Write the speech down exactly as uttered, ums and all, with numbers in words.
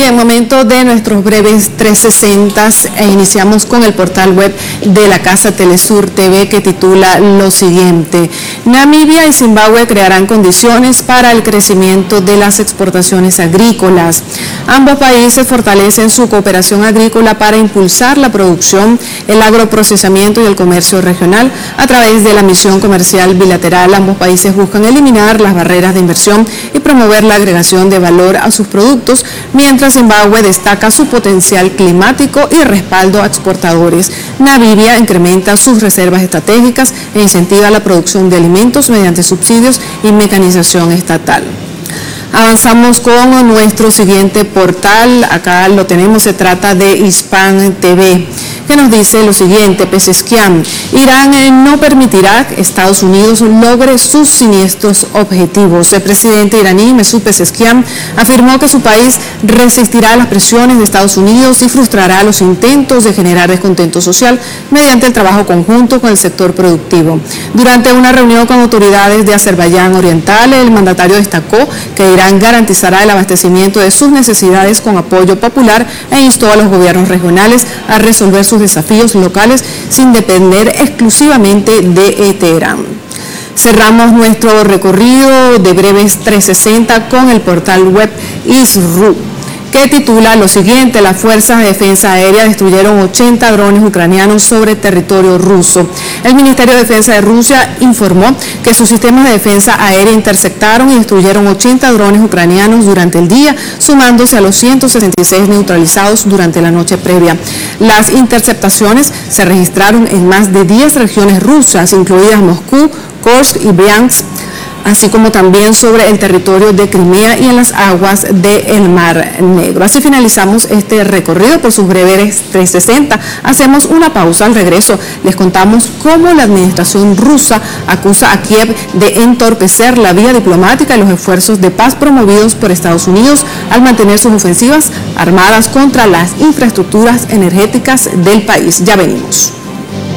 Bien, momento de nuestros breves trescientos sesenta e iniciamos con el portal web de la Casa Telesur T V que titula lo siguiente: Namibia y Zimbabue crearán condiciones para el crecimiento de las exportaciones agrícolas. Ambos países fortalecen su cooperación agrícola para impulsar la producción, el agroprocesamiento y el comercio regional. A través de la misión comercial bilateral, ambos países buscan eliminar las barreras de inversión y promover la agregación de valor a sus productos, mientras Zimbabue destaca su potencial climático y respaldo a exportadores. Namibia incrementa sus reservas estratégicas e incentiva la producción de alimentos mediante subsidios y mecanización estatal. Avanzamos con nuestro siguiente portal, acá lo tenemos, se trata de Hispan T V, que nos dice lo siguiente: Pezeshkian, Irán no permitirá que Estados Unidos logre sus siniestros objetivos. El presidente iraní Mesud Pezeshkian afirmó que su país resistirá las presiones de Estados Unidos y frustrará los intentos de generar descontento social mediante el trabajo conjunto con el sector productivo. Durante una reunión con autoridades de Azerbaiyán Oriental, el mandatario destacó que Irán garantizará el abastecimiento de sus necesidades con apoyo popular e instó a los gobiernos regionales a resolver sus desafíos locales sin depender exclusivamente de Teherán. Cerramos nuestro recorrido de breves trescientos sesenta con el portal web ISRU, que titula lo siguiente: las fuerzas de defensa aérea destruyeron ochenta drones ucranianos sobre territorio ruso. El Ministerio de Defensa de Rusia informó que sus sistemas de defensa aérea interceptaron y destruyeron ochenta drones ucranianos durante el día, sumándose a los ciento sesenta y seis neutralizados durante la noche previa. Las interceptaciones se registraron en más de diez regiones rusas, incluidas Moscú, Kursk y Bryansk, así como también sobre el territorio de Crimea y en las aguas del Mar Negro. Así finalizamos este recorrido por sus breves trescientos sesenta. Hacemos una pausa. Al regreso les contamos cómo la administración rusa acusa a Kiev de entorpecer la vía diplomática y los esfuerzos de paz promovidos por Estados Unidos al mantener sus ofensivas armadas contra las infraestructuras energéticas del país. Ya venimos.